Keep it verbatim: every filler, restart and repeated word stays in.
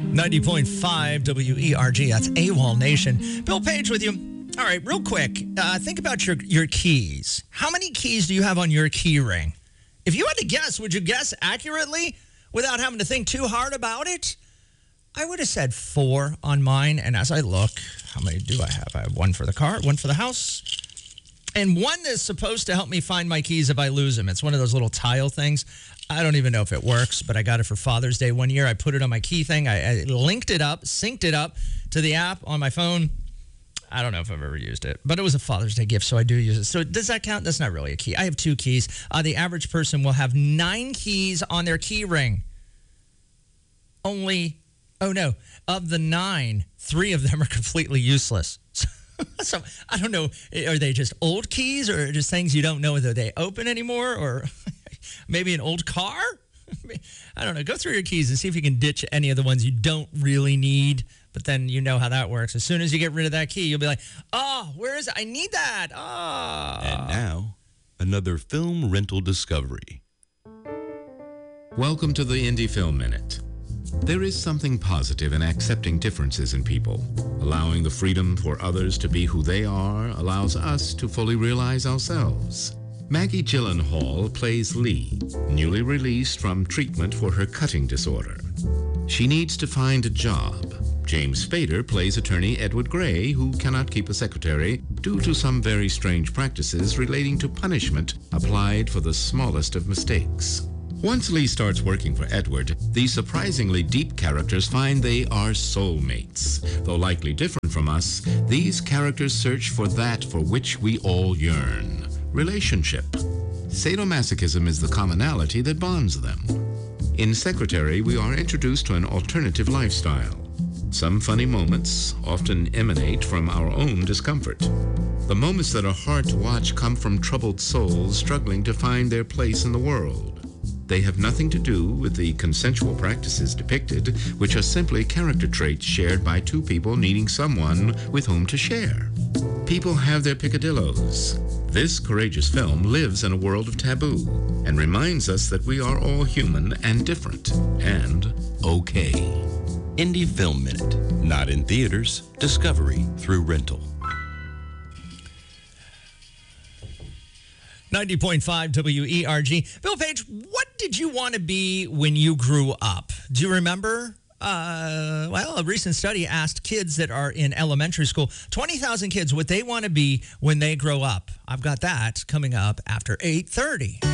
ninety point five W E R G. That's AWOL Nation. Bill Page with you. All right, real quick. Uh, think about your, your keys. How many keys do you have on your key ring? If you had to guess, would you guess accurately without having to think too hard about it? I would have said four on mine. And as I look, how many do I have? I have one for the car, one for the house, and one that's supposed to help me find my keys if I lose them. It's one of those little tile things. I don't even know if it works, but I got it for Father's Day one year. I put it on my key thing. I, I linked it up, synced it up to the app on my phone. I don't know if I've ever used it, but it was a Father's Day gift, so I do use it. So does that count? That's not really a key. I have two keys. Uh, the average person will have nine keys on their key ring. Only, oh no, of the nine, three of them are completely useless. So I don't know, are they just old keys or just things you don't know whether they open anymore, or maybe an old car? I don't know. Go through your keys and see if you can ditch any of the ones you don't really need, but then you know how that works. As soon as you get rid of that key, you'll be like, oh, where is it? I need that. Oh. And now, another film rental discovery. Welcome to the Indie Film Minute. There is something positive in accepting differences in people. Allowing the freedom for others to be who they are allows us to fully realize ourselves. Maggie Gyllenhaal plays Lee, newly released from treatment for her cutting disorder. She needs to find a job. James Spader plays attorney Edward Gray, who cannot keep a secretary due to some very strange practices relating to punishment applied for the smallest of mistakes. Once Lee starts working for Edward, these surprisingly deep characters find they are soulmates. Though likely different from us, these characters search for that for which we all yearn: relationship. Sadomasochism is the commonality that bonds them. In Secretary, we are introduced to an alternative lifestyle. Some funny moments often emanate from our own discomfort. The moments that are hard to watch come from troubled souls struggling to find their place in the world. They have nothing to do with the consensual practices depicted, which are simply character traits shared by two people needing someone with whom to share. People have their picadillos. This courageous film lives in a world of taboo and reminds us that we are all human and different and okay. Indie Film Minute. Not in theaters. Discovery through rental. ninety point five W E R G. Bill Page, what did you want to be when you grew up? Do you remember? Uh, well, a recent study asked kids that are in elementary school, twenty thousand kids, what they want to be when they grow up. I've got that coming up after eight thirty.